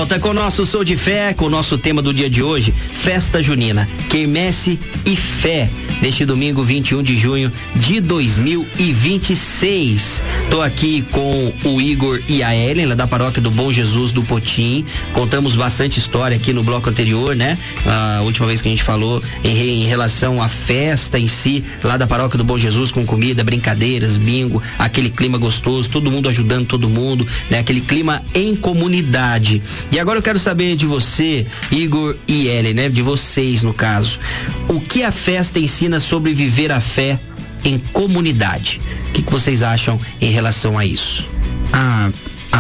volta com o nosso Sou de Fé, com o nosso tema do dia de hoje, Festa Junina, Quermesse e Fé, neste domingo 21 de junho de 2026. Tô aqui com o Igor e a Ellen, lá da paróquia do Bom Jesus do Potim. Contamos bastante história aqui no bloco anterior, né? A última vez que a gente falou em relação à festa em si, lá da paróquia do Bom Jesus, com comida, brincadeiras, bingo, aquele clima gostoso, todo mundo ajudando todo mundo, né? Aquele clima em comunidade. E agora eu quero saber de você, Igor e Ellen, né? De vocês, no caso. O que a festa ensina sobre viver a fé em comunidade? O que vocês acham em relação a isso? A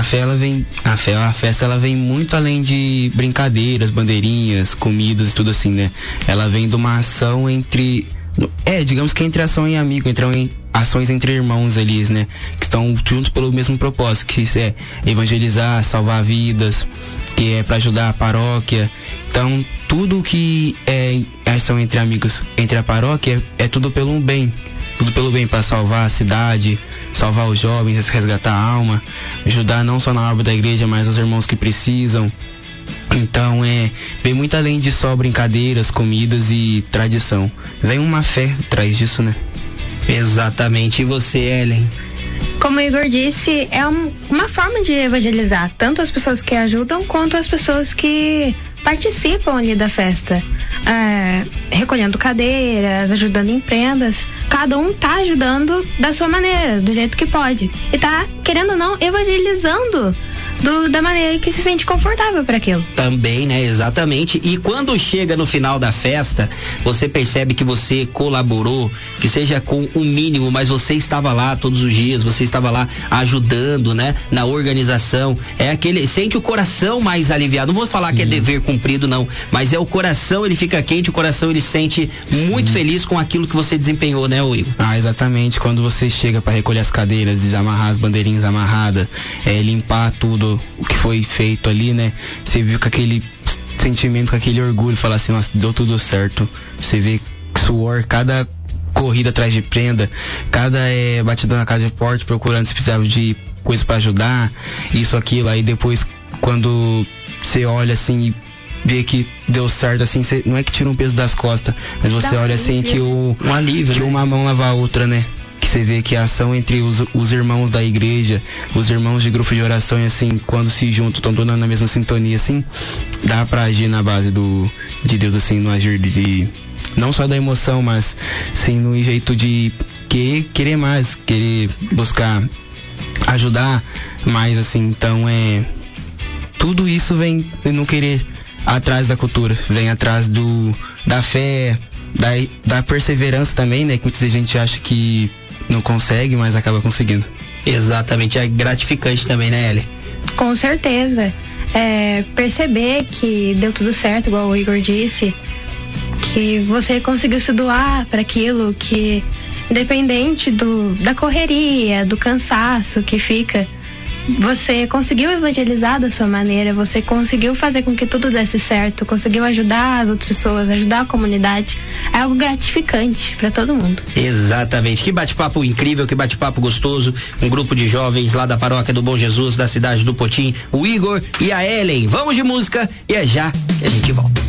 festa ela vem muito além de brincadeiras, bandeirinhas, comidas e tudo assim, né? Ela vem de uma ação digamos que entre ação e amigo, ações entre irmãos ali, né? Que estão juntos pelo mesmo propósito, que isso é evangelizar, salvar vidas, que é para ajudar a paróquia. Então, tudo que é ação entre amigos, entre a paróquia, é tudo pelo bem. Tudo pelo bem, para salvar a cidade, salvar os jovens, resgatar a alma, ajudar não só na obra da igreja, mas os irmãos que precisam. Então vem muito além de só brincadeiras, comidas e tradição. Vem uma fé atrás disso, né? Exatamente. E você, Ellen? Como o Igor disse, é uma forma de evangelizar, tanto as pessoas que ajudam quanto as pessoas que participam ali da festa, recolhendo cadeiras, ajudando em prendas. Cada um tá ajudando da sua maneira, do jeito que pode, e tá, querendo ou não, evangelizando da maneira que se sente confortável para aquilo. Também, né? Exatamente. E quando chega no final da festa, você percebe que você colaborou, que seja com o mínimo, mas você estava lá todos os dias, você estava lá ajudando, né? Na organização. Sente o coração mais aliviado. Não vou falar que é dever cumprido, não, mas o coração, ele fica quente, o coração, ele sente muito feliz com aquilo que você desempenhou, né, Igor? Exatamente. Quando você chega para recolher as cadeiras, desamarrar as bandeirinhas amarradas, limpar tudo o que foi feito ali, né? Você viu com aquele sentimento, com aquele orgulho, falar assim, nossa, deu tudo certo. Você vê suor, cada corrida atrás de prenda, cada batida na casa de porta, procurando se precisava de coisa para ajudar, isso, aquilo. Aí depois, quando você olha assim e vê que deu certo, assim, não é que tira um peso das costas, mas você olha assim que um alívio, que uma mão lava a outra, né? Que você vê que a ação entre os irmãos da igreja, os irmãos de grupo de oração, e assim, quando se juntam, estão todos na mesma sintonia, assim, dá pra agir na base de Deus, assim, no agir não só da emoção, mas sim no jeito de querer mais, querer buscar ajudar mais, assim. Então tudo isso vem não querer atrás da cultura, vem atrás da fé, da perseverança também, né? Que muita gente acha que não consegue, mas acaba conseguindo. Exatamente, é gratificante também, né, Ellen? Com certeza. Perceber que deu tudo certo, igual o Igor disse, que você conseguiu se doar para aquilo, que independente da correria, do cansaço que fica, você conseguiu evangelizar da sua maneira, você conseguiu fazer com que tudo desse certo, conseguiu ajudar as outras pessoas, ajudar a comunidade. É algo gratificante para todo mundo. Exatamente. Que bate-papo incrível, que bate-papo gostoso. Um grupo de jovens lá da paróquia do Bom Jesus, da cidade do Potim, o Igor e a Ellen. Vamos de música e é já que a gente volta.